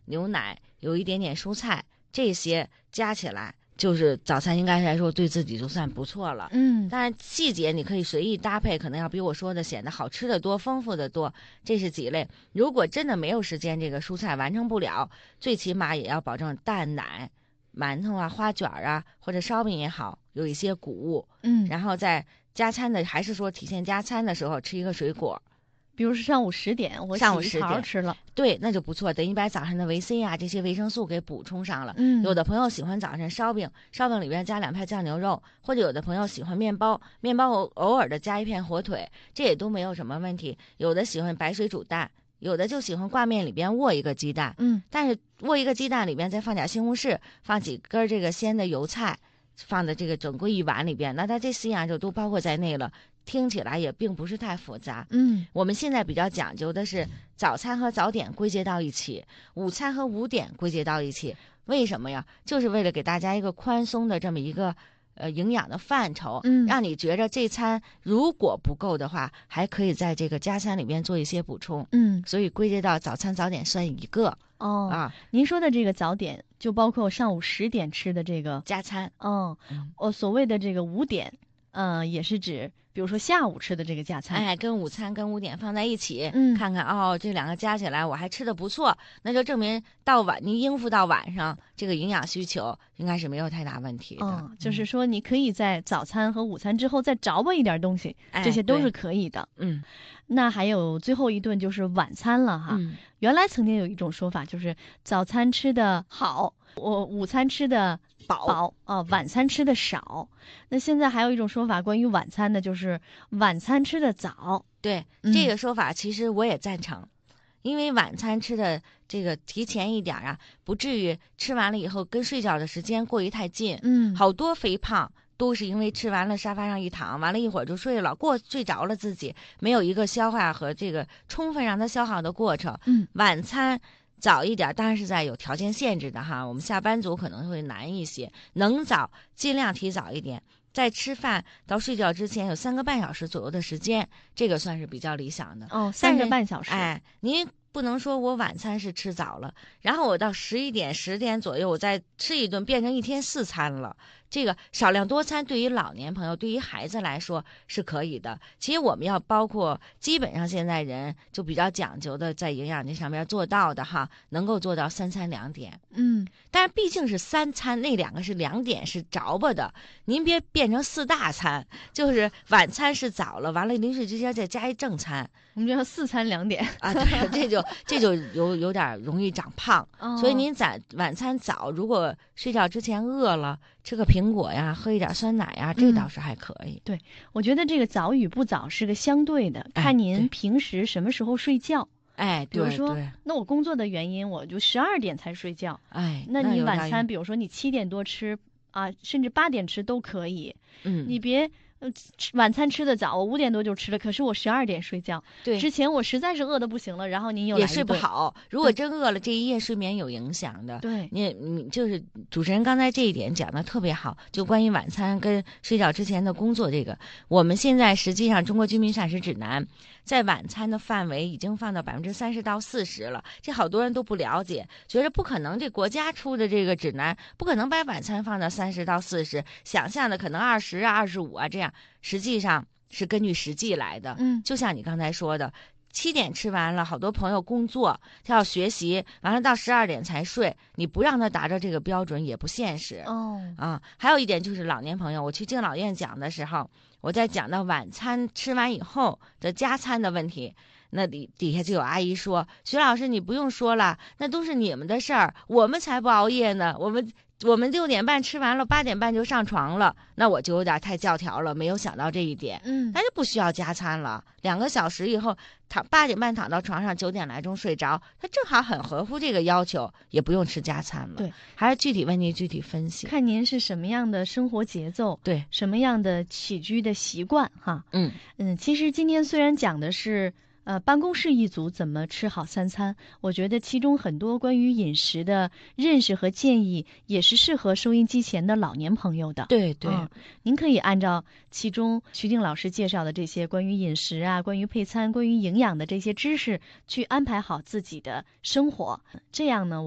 牛奶，有一点点蔬菜，这些加起来就是早餐应该来说对自己就算不错了。当然细节你可以随意搭配，可能要比我说的显得好吃的多，丰富的多。这是几类。如果真的没有时间，这个蔬菜完成不了，最起码也要保证蛋奶、馒头啊、花卷啊，或者烧饼也好，有一些谷物。然后在加餐的，还是说体现加餐的时候吃一个水果。 比如说上午10点，我上午洗一桃吃了， 对，那就不错，等于把早上的维 C 啊这些维生素给补充上了。有的朋友喜欢早上烧饼，烧饼里边加2片酱牛肉，或者有的朋友喜欢面包，面包偶尔的加一片火腿，这也都没有什么问题。有的喜欢白水煮蛋，有的就喜欢挂面里边卧一个鸡蛋，但是卧一个鸡蛋里边再放点西红柿，放几根这个鲜的油菜，放在这个整个一碗里边，那它这4样就都包括在内了。听起来也并不是太复杂。我们现在比较讲究的是早餐和早点归结到一起，午餐和午点归结到一起。为什么呀？就是为了给大家一个宽松的这么一个营养的范畴，让你觉着这餐如果不够的话，还可以在这个加餐里面做一些补充。所以归结到早餐早点算一个。 您说的这个早点就包括上午10点吃的这个加餐。 所谓的这个午点，也是指比如说下午吃的这个加餐， 跟午餐跟午点放在一起，看看这2个加起来我还吃的不错，那就证明你应付到晚上这个营养需求应该是没有太大问题的。 就是说你可以在早餐和午餐之后再着吧一点东西，这些都是可以的。那还有最后一顿就是晚餐了哈。原来曾经有一种说法，就是早餐吃的好，午餐吃的饱晚餐吃的少。那现在还有一种说法，关于晚餐的，就是晚餐吃的早。 对，这个说法其实我也赞成，因为晚餐吃的这个提前一点啊，不至于吃完了以后跟睡觉的时间过于太近。好多肥胖都是因为吃完了沙发上一躺，完了一会儿就睡了，睡着了，自己没有一个消化和这个充分让它消耗的过程。晚餐早一点，当然是在有条件限制的哈，我们下班族可能会难一些，能早尽量提早一点，在吃饭到睡觉之前有3个半小时左右的时间，这个算是比较理想的。 3个半小时。 您不能说我晚餐是吃早了，然后我到11点10点左右我再吃一顿，变成1天4餐了。这个少量多餐对于老年朋友对于孩子来说是可以的。其实我们要包括基本上现在人就比较讲究的，在营养这上面做到的哈，能够做到3餐2点。但是毕竟是3餐，那2个是2点是着吧的，您别变成4大餐，就是晚餐是早了，完了临睡之间再加一正餐， 我们叫4餐2点啊。对，这就有点容易长胖。所以您晚餐早，如果睡觉之前饿了，吃个苹果呀，喝一点酸奶呀，这倒是还可以。 对，我觉得这个早与不早是个相对的，看您平时什么时候睡觉。比如说，那我工作的原因，我就12点才睡觉。那你晚餐，比如说你7点多吃啊，甚至8点吃都可以。你别晚餐吃的早，我5点多就吃了，可是我12点睡觉。 对， 之前我实在是饿得不行了，然后您又来也睡不好。如果真饿了，这一夜睡眠有影响的。 对， 你就是主持人刚才这一点讲的特别好，就关于晚餐跟睡觉之前的工作这个，我们现在实际上中国居民膳食指南在晚餐的范围已经放到30%到40%了，这好多人都不了解，觉得不可能，这国家出的这个指南不可能把晚餐放到30到40，想象的可能20啊、25啊这样，实际上是根据实际来的。就像你刚才说的，7点吃完了，好多朋友工作他要学习，完了到12点才睡，你不让他达到这个标准也不现实。还有一点就是老年朋友，我去敬老院讲的时候，我在讲到晚餐吃完以后的加餐的问题，那底下就有阿姨说，徐老师你不用说了，那都是你们的事儿，我们才不熬夜呢，我们6点半吃完了，8点半就上床了，那我就有点太教条了，没有想到这一点。那就不需要加餐了，2个小时以后8点半躺到床上，9点来钟睡着，他正好很合乎这个要求，也不用吃加餐了。 对， 还是具体问题具体分析， 看您是什么样的生活节奏， 对， 什么样的起居的习惯哈。其实今天虽然讲的是办公室一族怎么吃好3餐，我觉得其中很多关于饮食的认识和建议也是适合收音机前的老年朋友的。 对， 您可以按照其中徐静老师介绍的这些关于饮食啊、关于配餐、关于营养的这些知识去安排好自己的生活，这样呢